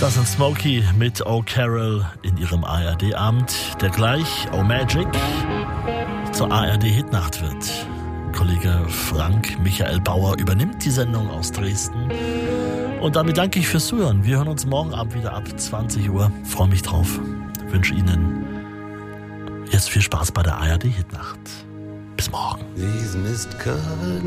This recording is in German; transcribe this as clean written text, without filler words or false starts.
Das sind Smokey mit Oh Carol in ihrem ARD-Abend, der gleich Oh Magic zur ARD-Hitnacht wird. Kollege Frank Michael Bauer übernimmt die Sendung aus Dresden. Und damit danke ich fürs Zuhören. Wir hören uns morgen Abend wieder ab 20 Uhr. Freue mich drauf. Wünsche Ihnen jetzt viel Spaß bei der ARD-Hitnacht. Bis morgen.